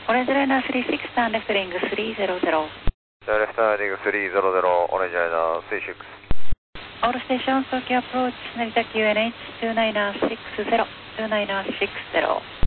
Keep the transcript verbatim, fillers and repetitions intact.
Orange Liner three six, turn left heading three zero zero. Turn left heading three zero zero, Orange Liner three six. All stations, Tokyo approach, Narita Q N H two nine six zero, two nine six zero.